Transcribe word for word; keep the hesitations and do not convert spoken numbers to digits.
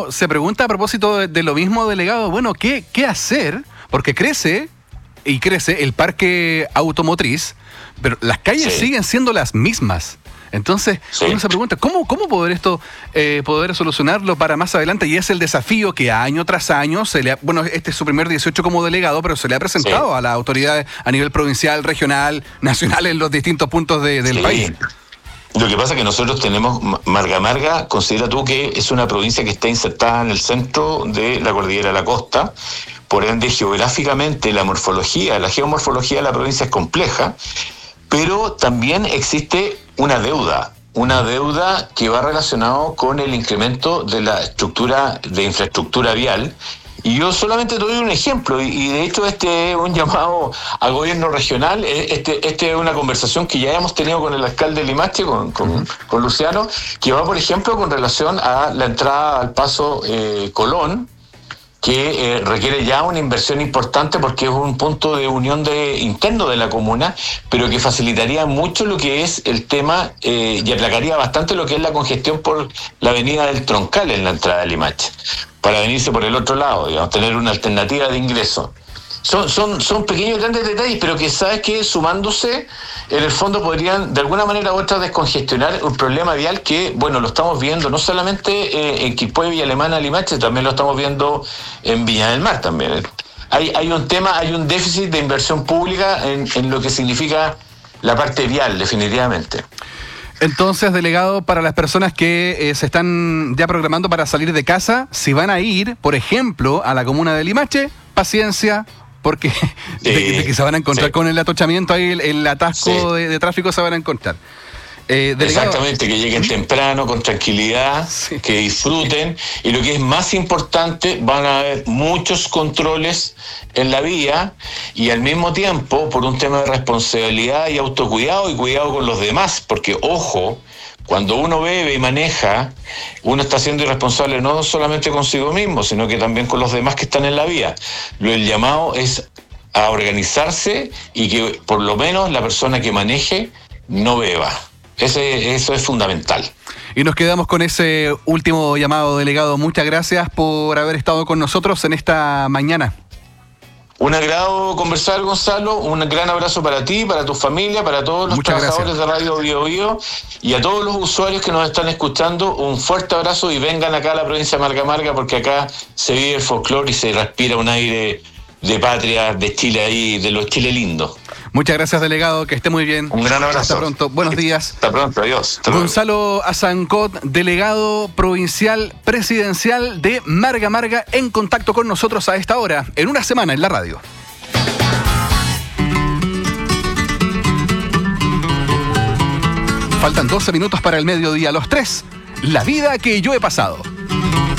uno se pregunta a propósito de, de lo mismo, delegado, bueno, ¿qué, qué hacer? Porque crece y crece el parque automotriz, pero las calles sí. siguen siendo las mismas. Entonces, sí. uno se pregunta, ¿cómo, cómo poder esto, eh, poder solucionarlo para más adelante? Y es el desafío que año tras año, se le ha, bueno, este es su primer dieciocho como delegado, pero se le ha presentado sí. a las autoridades a nivel provincial, regional, nacional, en los distintos puntos de, del sí. país. Lo que pasa es que nosotros tenemos, Marga Marga, considera tú que es una provincia que está insertada en el centro de la cordillera de la costa, por ende geográficamente la morfología, la geomorfología de la provincia es compleja, pero también existe una deuda, una deuda que va relacionado con el incremento de la estructura de infraestructura vial. Y yo solamente te doy un ejemplo, y, y de hecho este es un llamado al gobierno regional, este, este es una conversación que ya hemos tenido con el alcalde de Limache, con, con, uh-huh. con Luciano, que va, por ejemplo, con relación a la entrada al paso eh, Colón, que eh, requiere ya una inversión importante porque es un punto de unión de, interno de la comuna, pero que facilitaría mucho lo que es el tema eh, y aplacaría bastante lo que es la congestión por la avenida del Troncal en la entrada de Limache, para venirse por el otro lado, digamos, tener una alternativa de ingreso. Son, son, son pequeños grandes detalles, pero que sabes que sumándose, en el fondo podrían de alguna manera u otra descongestionar un problema vial que, bueno, lo estamos viendo no solamente eh, en Quilpué, Villa Alemana, Limache, también lo estamos viendo en Viña del Mar también. Hay, hay un tema, hay un déficit de inversión pública en, en lo que significa la parte vial, definitivamente. Entonces, delegado, para las personas que eh, se están ya programando para salir de casa, si van a ir, por ejemplo, a la comuna de Limache, paciencia, porque de, de, de que se van a encontrar sí. con el atochamiento ahí, el, el atasco sí. de, de tráfico se van a encontrar. Eh, delegado, exactamente, que lleguen temprano, con tranquilidad, sí. que disfruten, y lo que es más importante, van a haber muchos controles en la vía, y al mismo tiempo, por un tema de responsabilidad y autocuidado y cuidado con los demás, porque ojo, cuando uno bebe y maneja, uno está siendo irresponsable no solamente consigo mismo, sino que también con los demás que están en la vía. Lo el llamado es a organizarse y que por lo menos la persona que maneje no beba. Ese, eso es fundamental. Y nos quedamos con ese último llamado, delegado. Muchas gracias por haber estado con nosotros en esta mañana. Un agrado conversar, Gonzalo. Un gran abrazo para ti, para tu familia, para todos los Muchas trabajadores gracias. de Radio Bio Bio y a todos los usuarios que nos están escuchando. Un fuerte abrazo y vengan acá a la provincia de Marga Marga, porque acá se vive el folclore y se respira un aire de patria, de Chile ahí, de los Chile lindos. Muchas gracias, delegado, que esté muy bien. Un gran abrazo. Hasta pronto. Buenos días. Hasta pronto, adiós. Hasta Gonzalo Azancot, delegado provincial presidencial de Marga Marga, en contacto con nosotros a esta hora, en una semana en la radio. Faltan doce minutos para el mediodía, los tres. La vida que yo he pasado.